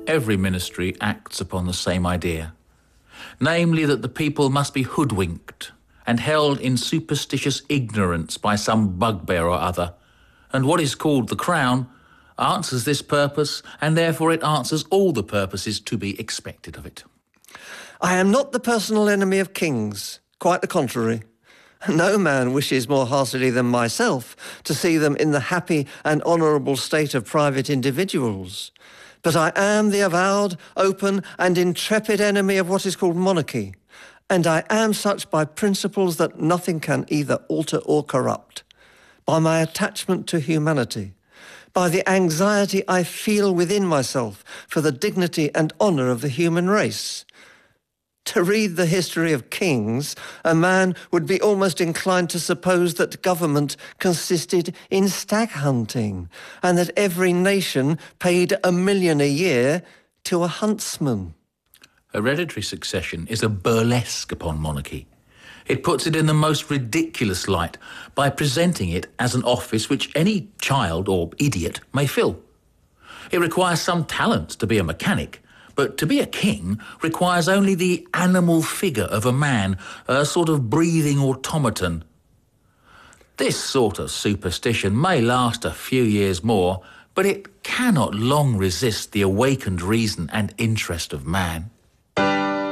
Every ministry acts upon the same idea, namely that the people must be hoodwinked and held in superstitious ignorance by some bugbear or other, and what is called the crown answers this purpose, and therefore it answers all the purposes to be expected of it. I am not the personal enemy of kings, quite the contrary. No man wishes more heartily than myself to see them in the happy and honourable state of private individuals. But I am the avowed, open and intrepid enemy of what is called monarchy, and I am such by principles that nothing can either alter or corrupt, by my attachment to humanity, by the anxiety I feel within myself for the dignity and honour of the human race. To read the history of kings, a man would be almost inclined to suppose that government consisted in stag hunting, and that every nation paid $1 million a year to a huntsman. Hereditary succession is a burlesque upon monarchy. It puts it in the most ridiculous light by presenting it as an office which any child or idiot may fill. It requires some talent to be a mechanic, but to be a king requires only the animal figure of a man, a sort of breathing automaton. This sort of superstition may last a few years more, but it cannot long resist the awakened reason and interest of man.